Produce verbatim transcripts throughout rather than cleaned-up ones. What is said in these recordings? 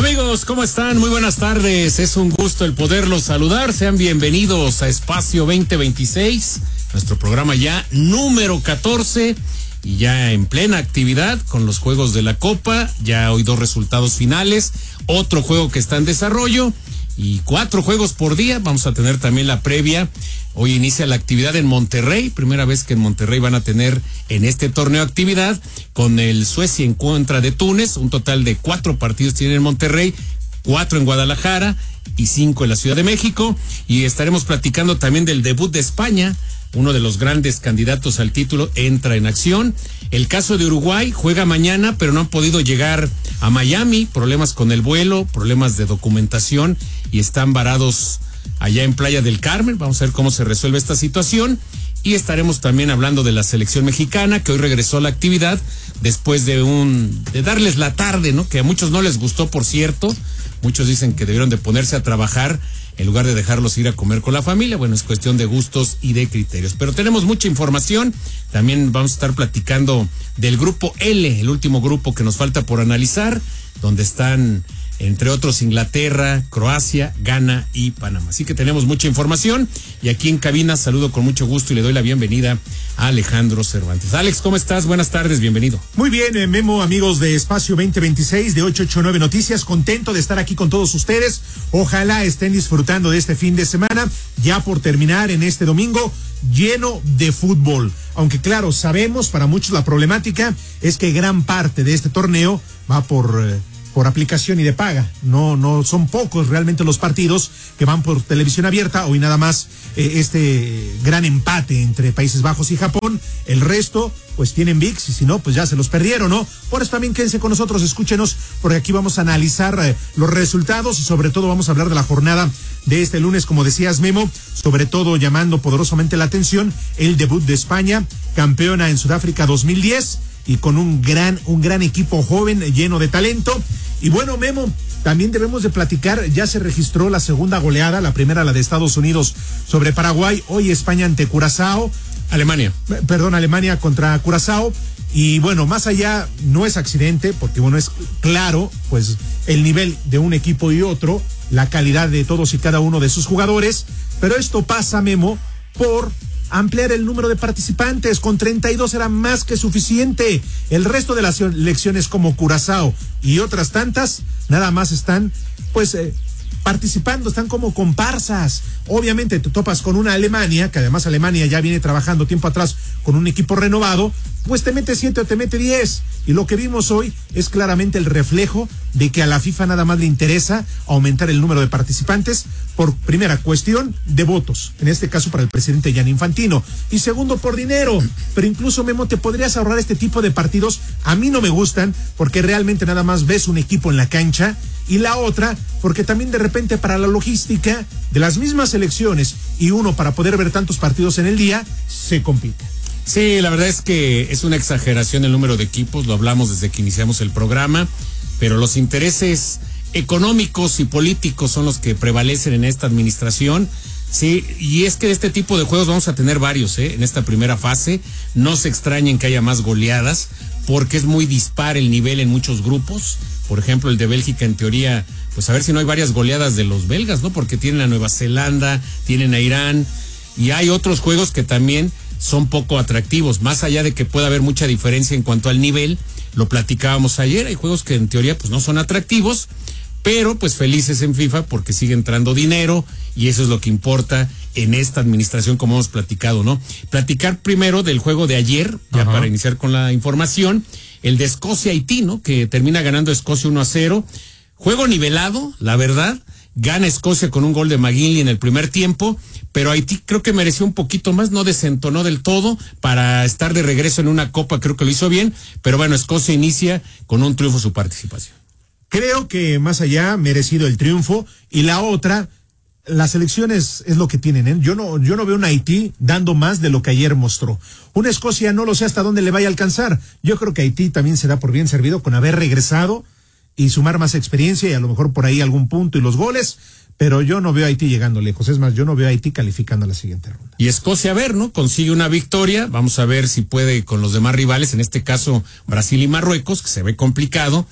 amigos? ¿Cómo están? Muy buenas tardes. Es un gusto el poderlos saludar. Sean bienvenidos a Espacio veinte veintiséis, nuestro programa ya número catorce y ya en plena actividad con los juegos de la Copa. Ya hoy dos resultados finales, otro juego que está en desarrollo y cuatro juegos por día. Vamos a tener también la previa. Hoy inicia la actividad en Monterrey, primera vez que en Monterrey van a tener en este torneo actividad con el Suecia en contra de Túnez. Un total de cuatro partidos tienen en Monterrey, cuatro en Guadalajara y cinco en la Ciudad de México. Y estaremos platicando también del debut de España. Uno de los grandes candidatos al título entra en acción. El caso de Uruguay, juega mañana, pero no han podido llegar a Miami. Problemas con el vuelo, problemas de documentación y están varados allá en Playa del Carmen. Vamos a ver cómo se resuelve esta situación. Y estaremos también hablando de la selección mexicana, que hoy regresó a la actividad después de un de darles la tarde, ¿no? Que a muchos no les gustó, por cierto. Muchos dicen que debieron de ponerse a trabajar en lugar de dejarlos ir a comer con la familia. Bueno, es cuestión de gustos y de criterios. Pero tenemos mucha información. También vamos a estar platicando del grupo L, el último grupo que nos falta por analizar, donde están, entre otros, Inglaterra, Croacia, Ghana y Panamá. Así que tenemos mucha información y aquí en cabina saludo con mucho gusto y le doy la bienvenida a Alejandro Cervantes. Alex, ¿cómo estás? Buenas tardes, bienvenido. Muy bien, eh, Memo, amigos de Espacio veinte veintiséis de ocho ocho nueve Noticias, contento de estar aquí con todos ustedes. Ojalá estén disfrutando de este fin de semana, ya por terminar en este domingo, lleno de fútbol. Aunque claro, sabemos, para muchos la problemática es que gran parte de este torneo va por... Eh, por aplicación y de paga. No, no son pocos realmente los partidos que van por televisión abierta. Hoy nada más eh, este gran empate entre Países Bajos y Japón. El resto, pues tienen V I X y si no, pues ya se los perdieron, ¿no? Por eso también quédense con nosotros, escúchenos, porque aquí vamos a analizar eh, los resultados y sobre todo vamos a hablar de la jornada de este lunes, como decías, Memo, sobre todo llamando poderosamente la atención el debut de España, campeona en Sudáfrica dos mil diez, y con un gran, un gran equipo joven lleno de talento. Y bueno, Memo, también debemos de platicar, ya se registró la segunda goleada, la primera la de Estados Unidos sobre Paraguay, hoy España ante Curazao. Alemania. Perdón, Alemania contra Curazao. Y bueno, más allá, no es accidente, porque bueno, es claro, pues el nivel de un equipo y otro, la calidad de todos y cada uno de sus jugadores, pero esto pasa, Memo, por ampliar el número de participantes. Con treinta y dos era más que suficiente. El resto de las selecciones como Curazao y otras tantas, nada más están, pues, eh, participando, están como comparsas. Obviamente te topas con una Alemania, que además Alemania ya viene trabajando tiempo atrás con un equipo renovado, pues te mete siete o te mete diez. Y lo que vimos hoy es claramente el reflejo de que a la FIFA nada más le interesa aumentar el número de participantes por primera cuestión de votos, en este caso para el presidente Gianni Infantino, y segundo por dinero. Pero incluso, Memo, te podrías ahorrar este tipo de partidos. A mí no me gustan porque realmente nada más ves un equipo en la cancha, y la otra porque también de repente para la logística de las mismas elecciones y uno para poder ver tantos partidos en el día se complica. Sí, la verdad es que es una exageración el número de equipos, lo hablamos desde que iniciamos el programa, pero los intereses económicos y políticos son los que prevalecen en esta administración. Sí, y es que de este tipo de juegos vamos a tener varios, ¿eh? En esta primera fase. No se extrañen que haya más goleadas, porque es muy dispar el nivel en muchos grupos. Por ejemplo, el de Bélgica, en teoría, pues a ver si no hay varias goleadas de los belgas, ¿no? Porque tienen a Nueva Zelanda, tienen a Irán, y hay otros juegos que también son poco atractivos, más allá de que pueda haber mucha diferencia en cuanto al nivel. Lo platicábamos ayer, hay juegos que en teoría pues no son atractivos, pero pues felices en FIFA porque sigue entrando dinero y eso es lo que importa en esta administración, como hemos platicado, ¿no? Platicar primero del juego de ayer, ya Ajá. para iniciar con la información, el de Escocia-Haití, ¿no? Que termina ganando Escocia uno a cero. Juego nivelado, la verdad. Gana Escocia con un gol de McGinley en el primer tiempo, pero Haití creo que mereció un poquito más, no desentonó del todo para estar de regreso en una copa, creo que lo hizo bien, pero bueno, Escocia inicia con un triunfo su participación. Creo que más allá merecido el triunfo, y la otra, las elecciones es lo que tienen, ¿eh? Yo no, yo no veo un Haití dando más de lo que ayer mostró. Una Escocia no lo sé hasta dónde le vaya a alcanzar. Yo creo que Haití también se da por bien servido con haber regresado y sumar más experiencia y a lo mejor por ahí algún punto y los goles, pero yo no veo a Haití llegando lejos. Es más, yo no veo a Haití calificando a la siguiente ronda. Y Escocia, a ver, ¿no? Consigue una victoria, vamos a ver si puede con los demás rivales, en este caso Brasil y Marruecos, que se ve complicado.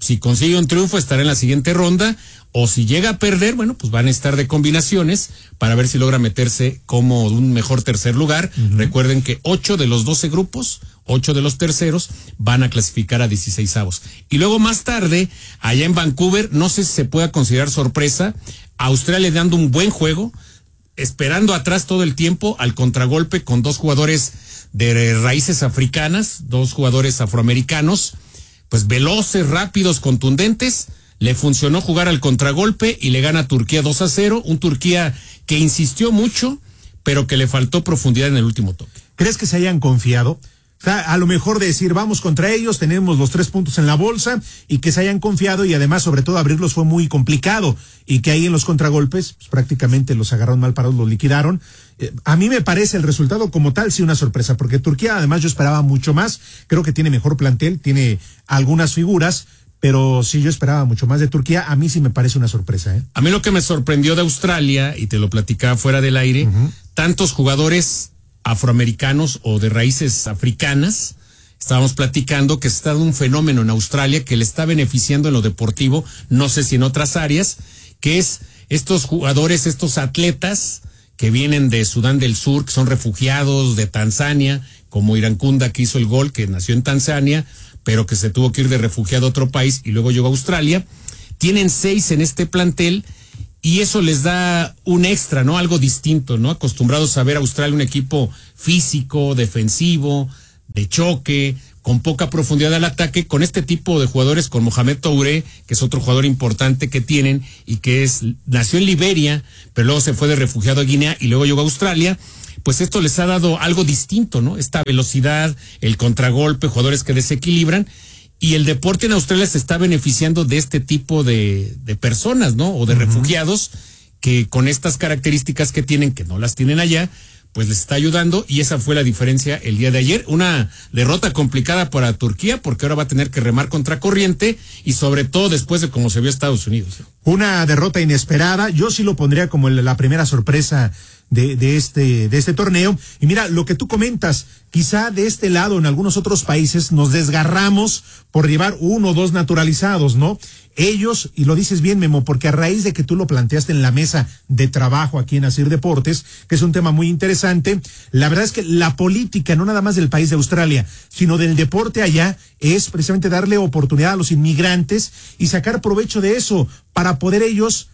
Si consigue un triunfo, estará en la siguiente ronda, o si llega a perder, bueno, pues van a estar de combinaciones para ver si logra meterse como un mejor tercer lugar. Uh-huh. Recuerden que ocho de los doce grupos, ocho de los terceros, van a clasificar a dieciseisavos. Y luego más tarde, allá en Vancouver, no sé si se pueda considerar sorpresa, Australia dando un buen juego, esperando atrás todo el tiempo al contragolpe con dos jugadores de raíces africanas, dos jugadores afroamericanos, pues veloces, rápidos, contundentes. Le funcionó jugar al contragolpe y le gana a Turquía dos a cero, un Turquía que insistió mucho, pero que le faltó profundidad en el último toque. ¿Crees que se hayan confiado? O sea, a lo mejor de decir, vamos contra ellos, tenemos los tres puntos en la bolsa, y que se hayan confiado, y además, sobre todo, abrirlos fue muy complicado, y que ahí en los contragolpes, pues, prácticamente los agarraron mal parados, los liquidaron. Eh, a mí me parece el resultado como tal sí una sorpresa, porque Turquía, además, yo esperaba mucho más, creo que tiene mejor plantel, tiene algunas figuras, pero sí yo esperaba mucho más de Turquía. A mí sí me parece una sorpresa, ¿eh? A mí lo que me sorprendió de Australia, y te lo platicaba fuera del aire, uh-huh. tantos jugadores afroamericanos o de raíces africanas, estábamos platicando que está dando un fenómeno en Australia que le está beneficiando en lo deportivo, no sé si en otras áreas, que es estos jugadores, estos atletas que vienen de Sudán del Sur, que son refugiados, de Tanzania, como Irankunda, que hizo el gol, que nació en Tanzania, pero que se tuvo que ir de refugiado a otro país y luego llegó a Australia. Tienen seis en este plantel y eso les da un extra, ¿no? Algo distinto, ¿no? Acostumbrados a ver a Australia un equipo físico, defensivo, de choque, con poca profundidad al ataque, con este tipo de jugadores, con Mohamed Touré, que es otro jugador importante que tienen y que es nació en Liberia, pero luego se fue de refugiado a Guinea y luego llegó a Australia. Pues esto les ha dado algo distinto, ¿no? Esta velocidad, el contragolpe, jugadores que desequilibran, y el deporte en Australia se está beneficiando de este tipo de, de personas, ¿no? O de uh-huh. refugiados que con estas características que tienen, que no las tienen allá, pues les está ayudando, y esa fue la diferencia el día de ayer. Una derrota complicada para Turquía, porque ahora va a tener que remar contra corriente, y sobre todo después de cómo se vio Estados Unidos. Una derrota inesperada, yo sí lo pondría como la primera sorpresa de, de este, de este torneo. Y mira, lo que tú comentas, quizá de este lado, en algunos otros países, nos desgarramos por llevar uno o dos naturalizados, ¿no? Ellos, y lo dices bien, Memo, porque a raíz de que tú lo planteaste en la mesa de trabajo aquí en Asir Deportes, que es un tema muy interesante, la verdad es que la política, no nada más del país de Australia, sino del deporte allá, es precisamente darle oportunidad a los inmigrantes y sacar provecho de eso para poder ellos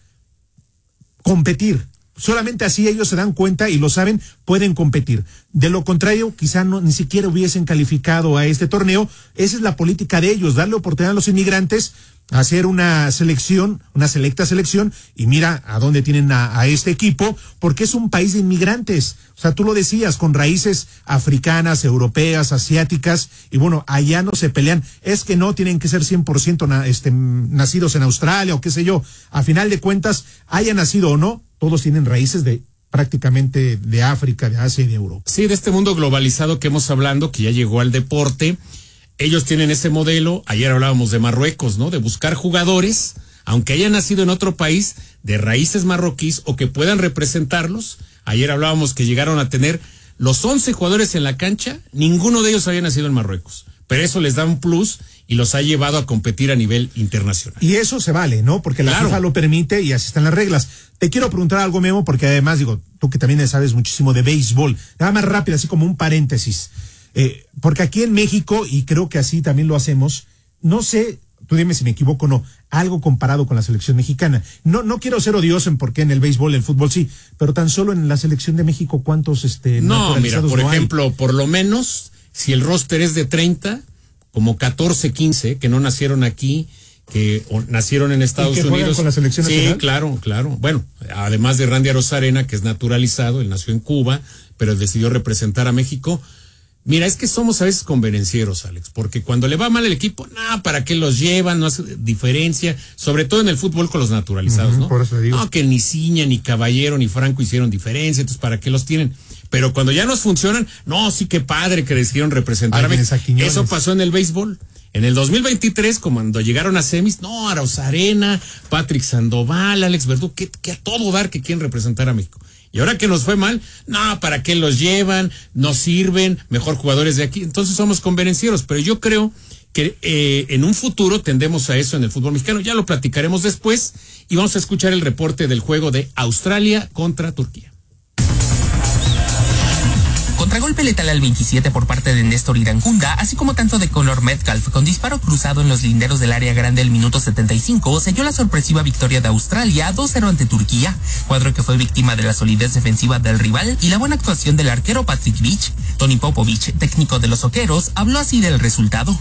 competir. Solamente así ellos se dan cuenta y lo saben, pueden competir. De lo contrario, quizá no, ni siquiera hubiesen calificado a este torneo. Esa es la política de ellos, darle oportunidad a los inmigrantes, hacer una selección, una selecta selección, y mira a dónde tienen a, a este equipo, porque es un país de inmigrantes. O sea, tú lo decías, con raíces africanas, europeas, asiáticas, y bueno, allá no se pelean. Es que no tienen que ser cien por ciento na, este, nacidos en Australia o qué sé yo. A final de cuentas, haya nacido o no, todos tienen raíces de prácticamente de África, de Asia y de Europa. Sí, de este mundo globalizado que hemos hablado, que ya llegó al deporte. Ellos tienen ese modelo. Ayer hablábamos de Marruecos, ¿no? De buscar jugadores, aunque hayan nacido en otro país, de raíces marroquíes o que puedan representarlos. Ayer hablábamos que llegaron a tener los once jugadores en la cancha, ninguno de ellos había nacido en Marruecos, pero eso les da un plus y los ha llevado a competir a nivel internacional. Y eso se vale, ¿no? Porque la claro. FIFA lo permite y así están las reglas. Te quiero preguntar algo, Memo, porque además, digo, tú que también sabes muchísimo de béisbol, nada más rápido, así como un paréntesis. Eh, porque aquí en México, y creo que así también lo hacemos, no sé, tú dime si me equivoco o no, algo comparado con la selección mexicana. No, no quiero ser odioso en por qué en el béisbol, en el fútbol sí, pero tan solo en la selección de México, ¿cuántos este no, mira, por no ejemplo, hay? Por lo menos, si el roster es de treinta, como catorce, quince, que no nacieron aquí, que o, nacieron en Estados ¿Y que Unidos. Con la selección sí, nacional? claro, claro. Bueno, además de Randy Arozarena, que es naturalizado, él nació en Cuba, pero decidió representar a México. Mira, es que somos a veces convenencieros, Alex, porque cuando le va mal el equipo, no, ¿para qué los llevan? No hace diferencia, sobre todo en el fútbol con los naturalizados, uh-huh, ¿no? Por eso digo. No, que ni Ciña, ni Caballero, ni Franco hicieron diferencia, entonces ¿para qué los tienen? Pero cuando ya nos funcionan, no, sí que padre que decidieron representar a México. Eso pasó en el béisbol. En el dos mil veintitrés, cuando llegaron a semis, no, Arozarena, Patrick Sandoval, Alex Verdú, que, que a todo dar que quieren representar a México. Y ahora que nos fue mal, no, ¿para qué los llevan? No sirven, mejor jugadores de aquí. Entonces somos convenencieros, pero yo creo que eh, en un futuro tendemos a eso en el fútbol mexicano. Ya lo platicaremos después y vamos a escuchar el reporte del juego de Australia contra Turquía. Contragolpe letal al veintisiete por parte de Néstor Irankunda, así como tanto de Conor Metcalf, con disparo cruzado en los linderos del área grande el minuto setenta y cinco, selló la sorpresiva victoria de Australia dos cero ante Turquía, cuadro que fue víctima de la solidez defensiva del rival y la buena actuación del arquero Patrick Vich. Tony Popovich, técnico de los Oqueros, habló así del resultado.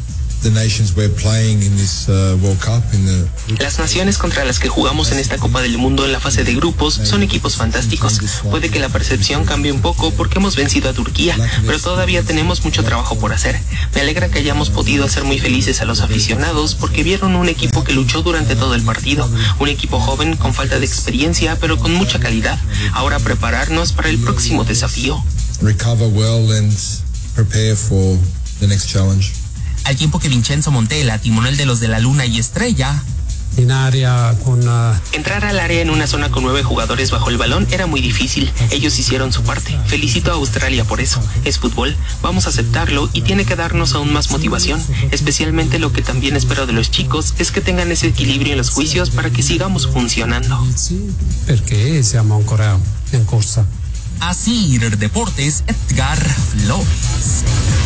Las naciones contra las que jugamos en esta Copa del Mundo en la fase de grupos son equipos fantásticos. Puede que la percepción cambie un poco porque hemos vencido a Turquía, pero todavía tenemos mucho trabajo por hacer. Me alegra que hayamos podido hacer muy felices a los aficionados porque vieron un equipo que luchó durante todo el partido, un equipo joven con falta de experiencia pero con mucha calidad. Ahora prepararnos para el próximo desafío. Recover well and prepare for the next challenge. Al tiempo que Vincenzo Montella, timonel de los de la Luna y Estrella, en área con uh... entrar al área en una zona con nueve jugadores bajo el balón era muy difícil. Ellos hicieron su parte. Felicito a Australia por eso. Es fútbol, vamos a aceptarlo y tiene que darnos aún más motivación. Especialmente lo que también espero de los chicos es que tengan ese equilibrio en los juicios para que sigamos funcionando. Perché siamo ancora in corsa. Así Deportes, Edgar Flores.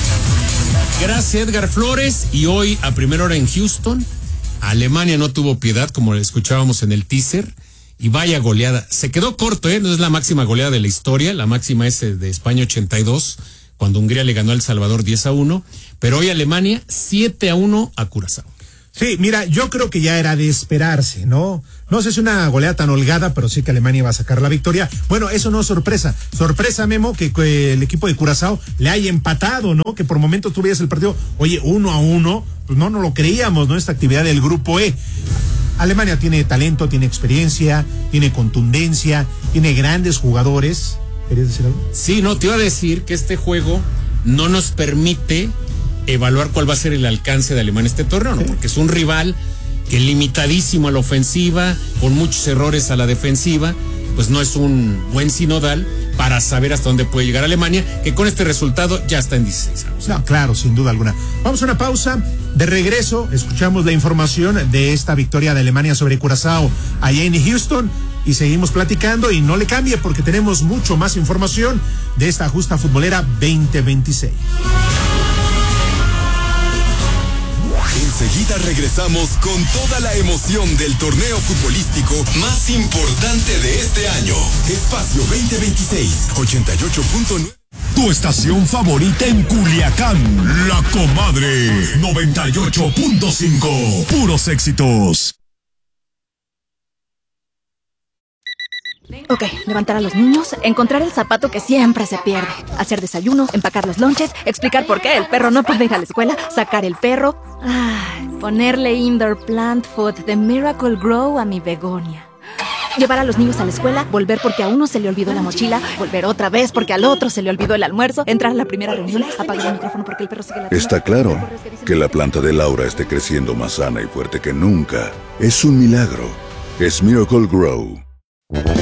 Gracias, Edgar Flores. Y hoy, a primera hora en Houston, Alemania no tuvo piedad, como escuchábamos en el teaser. Y vaya goleada. Se quedó corto, ¿eh? No es la máxima goleada de la historia. La máxima es de España ochenta y dos, cuando Hungría le ganó a El Salvador diez a uno. Pero hoy Alemania siete a uno a Curazao. Sí, mira, yo creo que ya era de esperarse, ¿no? No sé si una goleada tan holgada, pero sí que Alemania va a sacar la victoria. Bueno, eso no es sorpresa. Sorpresa, Memo, que, que el equipo de Curazao le haya empatado, ¿no? Que por momentos tú veías el partido, oye, uno a uno, pues no, no lo creíamos, ¿no? Esta actividad del grupo E. Alemania tiene talento, tiene experiencia, tiene contundencia, tiene grandes jugadores. ¿Querías decir algo? Sí, no, te iba a decir que este juego no nos permite evaluar cuál va a ser el alcance de Alemania en este torneo, ¿no? Porque es un rival que limitadísimo a la ofensiva, con muchos errores a la defensiva, pues no es un buen sinodal para saber hasta dónde puede llegar Alemania, que con este resultado ya está en dieciséis años. No, claro, sin duda alguna. Vamos a una pausa. De regreso, escuchamos la información de esta victoria de Alemania sobre Curazao allá en Houston y seguimos platicando y no le cambie porque tenemos mucho más información de esta justa futbolera veinte veintiséis. Enseguida regresamos con toda la emoción del torneo futbolístico más importante de este año. Espacio veinte veintiséis, ochenta y ocho punto nueve. Tu estación favorita en Culiacán, La Comadre, noventa y ocho punto cinco. Puros éxitos. Ok, levantar a los niños, encontrar el zapato que siempre se pierde, hacer desayuno, empacar los lonches, explicar por qué el perro no puede ir a la escuela, sacar el perro, ay, ponerle indoor plant food de Miracle Grow a mi begonia. Llevar a los niños a la escuela, volver porque a uno se le olvidó la mochila, volver otra vez porque al otro se le olvidó el almuerzo, entrar a la primera reunión, apagar el micrófono porque el perro sigue la tienda. Está claro que la planta de Laura esté creciendo más sana y fuerte que nunca. Es un milagro. Es Miracle Grow.